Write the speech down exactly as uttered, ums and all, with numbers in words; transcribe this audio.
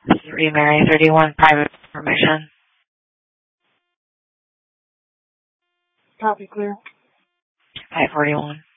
three Mary thirty-one, private permission. Copy, clear. five forty-one.